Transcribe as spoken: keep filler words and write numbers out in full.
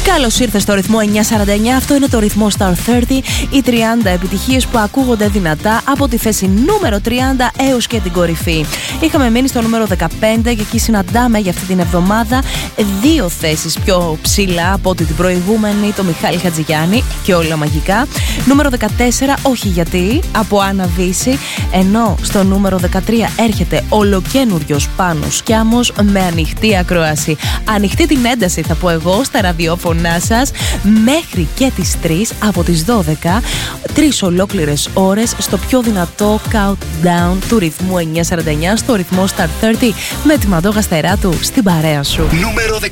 Καλώς ήρθες στο ρυθμό εννιακόσια σαράντα εννιά. Αυτό είναι το ρυθμό Star τριάντα. Οι τριάντα επιτυχίες που ακούγονται δυνατά από τη θέση νούμερο τριάντα έως και την κορυφή. Είχαμε μείνει στο νούμερο δεκαπέντε και εκεί συναντάμε για αυτή την εβδομάδα δύο θέσεις πιο ψηλά από ό,τι την προηγούμενη, το Μιχάλη Χατζηγιάννη και όλα μαγικά. Νούμερο δεκατέσσερα, όχι γιατί, από Άννα Βύση. Ενώ στο νούμερο δεκατρία έρχεται ολοκένουριος Πάνος Κιάμος με ανοιχτή ακρόαση. Ανοιχτή την ένταση, θα πω εγώ, στα ραδιόφωνά σας μέχρι και τις τρεις, από τις δώδεκα, τρεις ολόκληρες ώρες στο πιο δυνατό countdown του ρυθμού εννιακόσια σαράντα εννιά, στο ρυθμό Star τριάντα, με τη Μαντώ Γαστεράτου στην παρέα σου. Νούμερο